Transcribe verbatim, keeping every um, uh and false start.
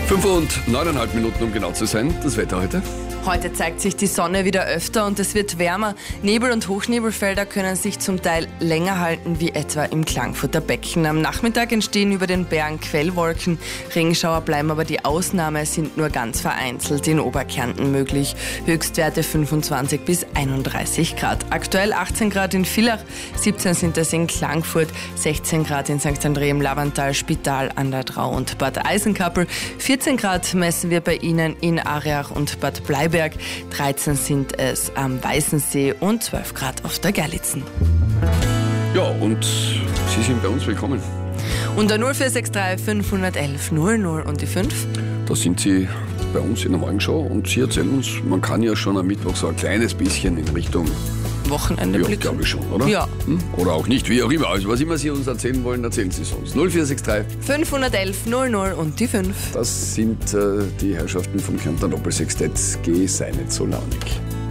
Fünf und neuneinhalb Minuten, um genau zu sein. Das Wetter heute. Heute zeigt sich die Sonne wieder öfter und es wird wärmer. Nebel- und Hochnebelfelder können sich zum Teil länger halten, wie etwa im Klagenfurter Becken. Am Nachmittag entstehen über den Bergen Quellwolken. Regenschauer bleiben aber die Ausnahme, sind nur ganz vereinzelt in Oberkärnten möglich. Höchstwerte fünfundzwanzig bis einunddreißig Grad. Aktuell achtzehn Grad in Villach, siebzehn sind es in Klagenfurt, sechzehn Grad in Sankt André im Lavantal, Spital an der Drau und Bad Eisenkappel. vierzehn Grad messen wir bei Ihnen in Ariach und Bad Bleiberg. dreizehn sind es am Weißensee und zwölf Grad auf der Gerlitzen. Ja, und Sie sind bei uns willkommen. Unter null vier sechs drei fünf eins eins null null und die fünf. Da sind Sie bei uns in der Morgenshow und Sie erzählen uns, man kann ja schon am Mittwoch so ein kleines bisschen in Richtung Wochenende ja, blicken. glaube ich schon, oder? Ja. Hm? Oder auch nicht, wie auch immer. Also was immer Sie uns erzählen wollen, erzählen Sie es uns. null vier sechs drei fünf eins eins null null und die fünf. Das sind äh, die Herrschaften vom Kärntner Doppelsextett. Geh, sei nicht so launig.